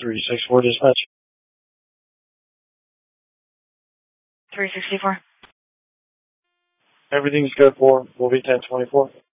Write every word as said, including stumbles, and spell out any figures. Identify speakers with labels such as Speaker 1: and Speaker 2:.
Speaker 1: three six four dispatch.
Speaker 2: three sixty-four.
Speaker 1: Everything's good for. We'll be ten twenty-four.